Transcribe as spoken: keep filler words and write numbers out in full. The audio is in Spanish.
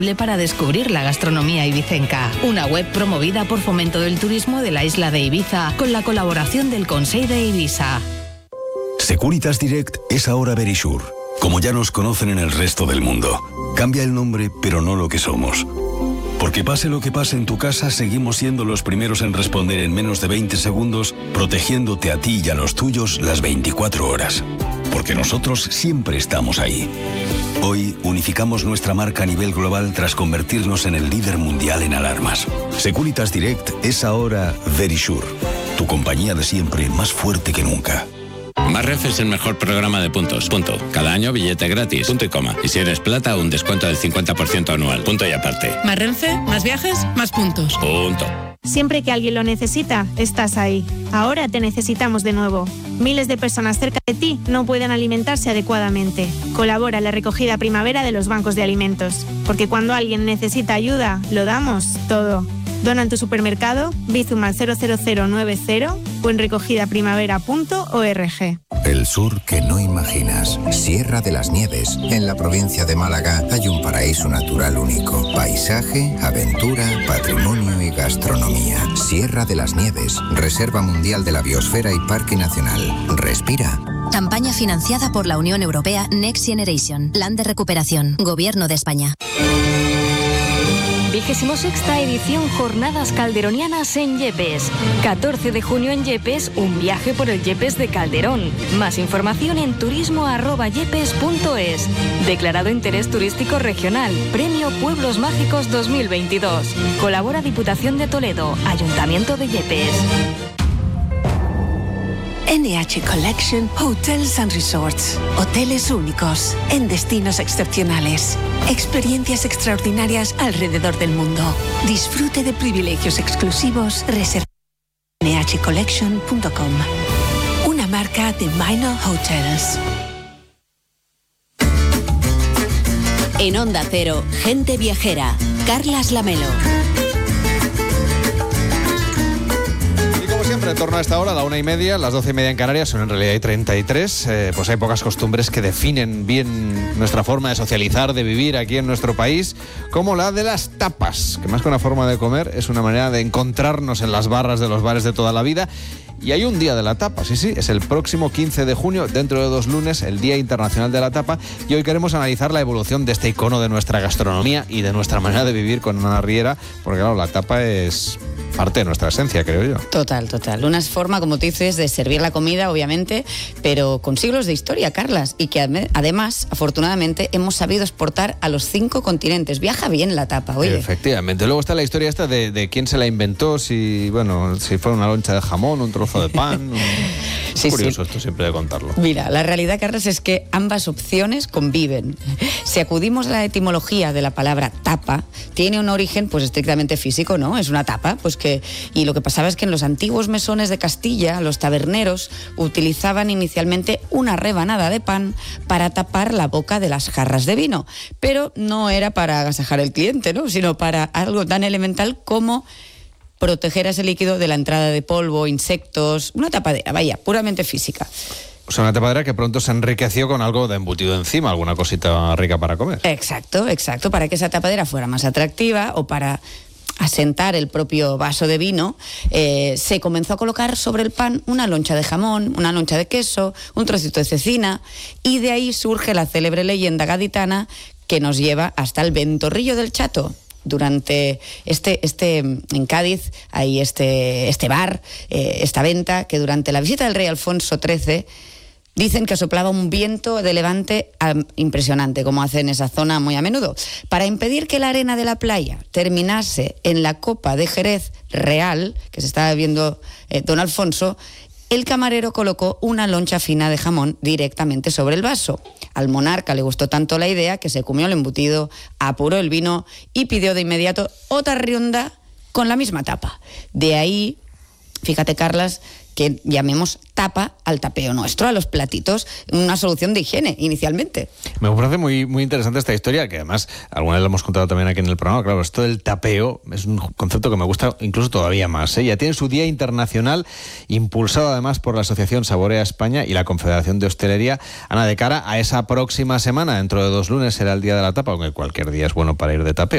para descubrir la gastronomía ibicenca. Una web promovida por Fomento del Turismo de la isla de Ibiza con la colaboración del Consell de Ibiza. Securitas Direct es ahora Verisure, como ya nos conocen en el resto del mundo. Cambia el nombre, pero no lo que somos. Porque pase lo que pase en tu casa, seguimos siendo los primeros en responder en menos de veinte segundos, protegiéndote a ti y a los tuyos las veinticuatro horas. Porque nosotros siempre estamos ahí. Hoy unificamos nuestra marca a nivel global tras convertirnos en el líder mundial en alarmas. Securitas Direct es ahora Verisure, tu compañía de siempre más fuerte que nunca. Más Renfe es el mejor programa de puntos. Punto. Cada año billete gratis. Punto y coma. Y si eres plata, un descuento del cincuenta por ciento anual. Punto y aparte. Más Renfe, más viajes, más puntos. Punto. Siempre que alguien lo necesita, estás ahí. Ahora te necesitamos de nuevo. Miles de personas cerca de ti no pueden alimentarse adecuadamente. Colabora en la recogida primavera de los bancos de alimentos. Porque cuando alguien necesita ayuda, lo damos todo. Dona en tu supermercado, Bizum al cero cero cero nueve cero o en recogida primavera punto org. El sur que no imaginas. Sierra de las Nieves. En la provincia de Málaga hay un paraíso natural único. Paisaje, aventura, patrimonio y gastronomía. Sierra de las Nieves. Reserva Mundial de la Biosfera y Parque Nacional. Respira. Campaña financiada por la Unión Europea Next Generation. Plan de recuperación. Gobierno de España. Vigésimo sexta edición Jornadas Calderonianas en Yepes. catorce de junio en Yepes, un viaje por el Yepes de Calderón. Más información en turismo arroba yepes punto es. Declarado Interés Turístico Regional. Premio Pueblos Mágicos dos mil veintidós. Colabora Diputación de Toledo, Ayuntamiento de Yepes. N H Collection Hotels and Resorts. Hoteles únicos, en destinos excepcionales. Experiencias extraordinarias alrededor del mundo. Disfrute de privilegios exclusivos. Reserva en n h collection punto com. Una marca de Minor Hotels. En Onda Cero, Gente Viajera. Carlas Lamelo. Siempre en torno a esta hora, a la una y media, las doce y media en Canarias, son en realidad hay treinta y tres, eh, pues hay pocas costumbres que definen bien nuestra forma de socializar, de vivir aquí en nuestro país, como la de las tapas, que más que una forma de comer es una manera de encontrarnos en las barras de los bares de toda la vida. Y hay un día de la tapa, sí, sí, es el próximo quince de junio, dentro de dos lunes, el Día Internacional de la Tapa, y hoy queremos analizar la evolución de este icono de nuestra gastronomía y de nuestra manera de vivir con una riera, porque claro, la tapa es parte de nuestra esencia, creo yo. Total, total. Una forma, como tú dices, de servir la comida, obviamente, pero con siglos de historia, Carlas, y que además, afortunadamente, hemos sabido exportar a los cinco continentes. Viaja bien la tapa, oye. Efectivamente. Luego está la historia esta de, de quién se la inventó, si, bueno, si fue una loncha de jamón, un trozo de pan. Es sí, curioso sí. Esto siempre de contarlo. Mira, la realidad, Carlos, es que ambas opciones conviven. Si acudimos a la etimología de la palabra tapa, tiene un origen pues estrictamente físico, ¿no? Es una tapa, pues que y lo que pasaba es que en los antiguos mesones de Castilla, los taberneros utilizaban inicialmente una rebanada de pan para tapar la boca de las jarras de vino, pero no era para agasajar al cliente, ¿no? Sino para algo tan elemental como proteger a ese líquido de la entrada de polvo, insectos, una tapadera, vaya, puramente física. O sea, una tapadera que pronto se enriqueció con algo de embutido encima, alguna cosita rica para comer. Exacto, exacto, para que esa tapadera fuera más atractiva o para asentar el propio vaso de vino, eh, se comenzó a colocar sobre el pan una loncha de jamón, una loncha de queso, un trocito de cecina, y de ahí surge la célebre leyenda gaditana que nos lleva hasta el Ventorrillo del Chato. Durante este, este, en Cádiz hay este, este bar, eh, esta venta, que durante la visita del rey Alfonso trece dicen que soplaba un viento de levante um, impresionante, como hace en esa zona muy a menudo. Para impedir que la arena de la playa terminase en la copa de Jerez real, que se estaba bebiendo eh, don Alfonso, el camarero colocó una loncha fina de jamón directamente sobre el vaso. Al monarca le gustó tanto la idea que se comió el embutido, apuró el vino y pidió de inmediato otra ronda con la misma tapa. De ahí, fíjate, Carlas, que llamemos tapa al tapeo nuestro, a los platitos, una solución de higiene inicialmente. Me parece muy, muy interesante esta historia, que además alguna vez lo hemos contado también aquí en el programa. Claro, esto del tapeo es un concepto que me gusta incluso todavía más, ¿eh? Ya tiene su día internacional, impulsado además por la Asociación Saborea España y la Confederación de Hostelería. Ana, de cara a esa próxima semana, dentro de dos lunes será el día de la tapa, aunque cualquier día es bueno para ir de tapeo.